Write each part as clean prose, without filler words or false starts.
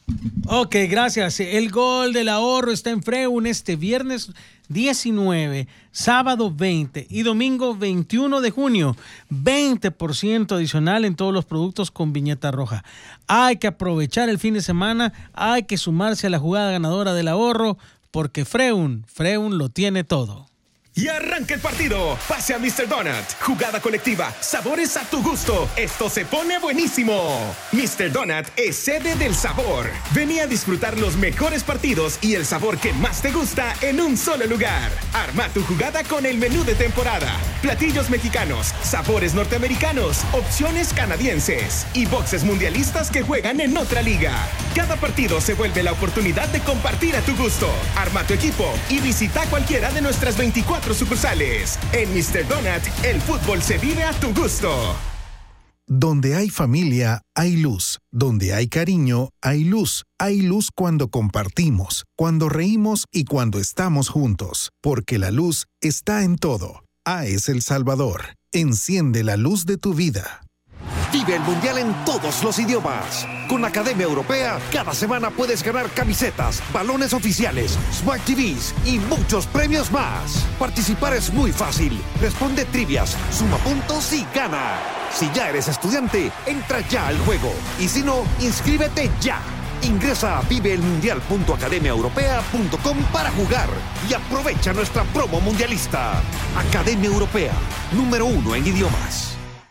Ok, gracias. El gol del ahorro está en Freun este viernes 19, sábado 20 y domingo 21 de junio. 20% adicional en todos los productos con viñeta roja. Hay que aprovechar el fin de semana, hay que sumarse a la jugada ganadora del ahorro, porque Freun lo tiene todo. Y arranca el partido. Pase a Mr. Donut. Jugada colectiva. Sabores a tu gusto. Esto se pone buenísimo. Mr. Donut es sede del sabor. Vení a disfrutar los mejores partidos y el sabor que más te gusta en un solo lugar. Arma tu jugada con el menú de temporada. Platillos mexicanos, sabores norteamericanos, opciones canadienses y boxes mundialistas que juegan en otra liga. Cada partido se vuelve la oportunidad de compartir a tu gusto. Arma tu equipo y visita cualquiera de nuestras 24 sucursales. En Mr. Donut, el fútbol se vive a tu gusto. Donde hay familia, hay luz. Donde hay cariño, hay luz. Hay luz cuando compartimos, cuando reímos y cuando estamos juntos. Porque la luz está en todo. AES El Salvador. Enciende la luz de tu vida. Vive el Mundial en todos los idiomas. Con Academia Europea, cada semana puedes ganar camisetas, balones oficiales, Smart TVs y muchos premios más. Participar es muy fácil. Responde trivias, suma puntos y gana. Si ya eres estudiante, entra ya al juego. Y si no, inscríbete ya. Ingresa a viveelmundial.academiaeuropea.com para jugar y aprovecha nuestra promo mundialista. Academia Europea, número 1 en idiomas.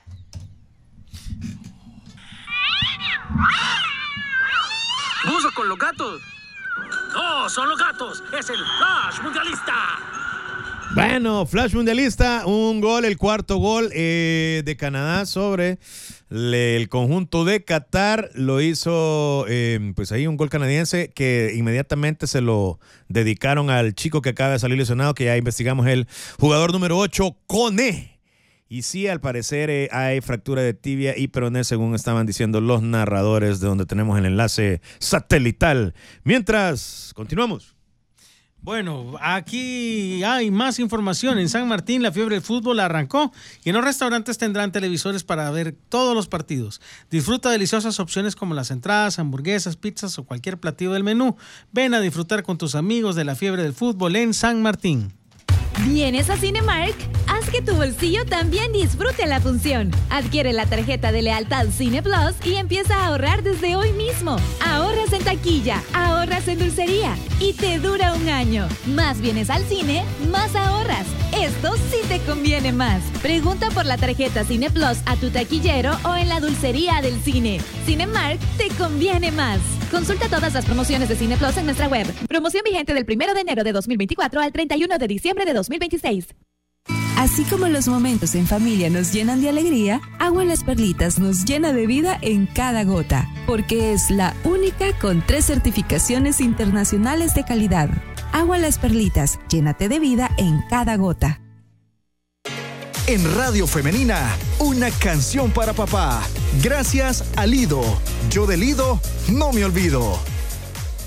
¡Buzo con los gatos! ¡No, son los gatos! ¡Es el Flash Mundialista! Bueno, Flash Mundialista, un gol, el cuarto gol de Canadá sobre el conjunto de Qatar. Lo hizo, pues ahí un gol canadiense que inmediatamente se lo dedicaron al chico que acaba de salir lesionado, que ya investigamos, el jugador número 8, Kone. Y sí, al parecer hay fractura de tibia y peroné, según estaban diciendo los narradores, de donde tenemos el enlace satelital. Mientras, continuamos. Bueno, aquí hay más información. En San Martín, la fiebre del fútbol arrancó y en los restaurantes tendrán televisores para ver todos los partidos. Disfruta deliciosas opciones como las entradas, hamburguesas, pizzas o cualquier platillo del menú. Ven a disfrutar con tus amigos de la fiebre del fútbol en San Martín. ¿Vienes a Cinemark? Haz que tu bolsillo también disfrute la función. Adquiere la tarjeta de lealtad Cine Plus y empieza a ahorrar desde hoy mismo. Ahorras en taquilla, ahorras en dulcería y te dura un año. Más vienes al cine, más ahorras. Esto sí te conviene más. Pregunta por la tarjeta Cine Plus a tu taquillero o en la dulcería del cine. Cinemark te conviene más. Consulta todas las promociones de Cine Plus en nuestra web. Promoción vigente del 1 de enero de 2024 al 31 de diciembre de 2026. Así como los momentos en familia nos llenan de alegría, Agua Las Perlitas nos llena de vida en cada gota, porque es la única con 3 certificaciones internacionales de calidad. Agua Las Perlitas, llénate de vida en cada gota. En Radio Femenina, una canción para papá. Gracias a Lido. Yo de Lido no me olvido.